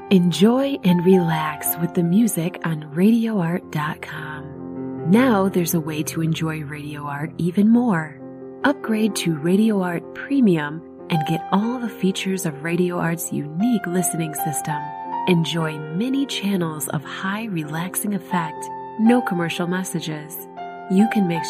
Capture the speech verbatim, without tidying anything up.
Enjoy and relax with the music on radio art dot com. Now there's a way to enjoy Radio Art even more. Upgrade to Radio Art Premium and get all the features of Radio Art's unique listening system. Enjoy many channels of high relaxing effect, no commercial messages. You can mix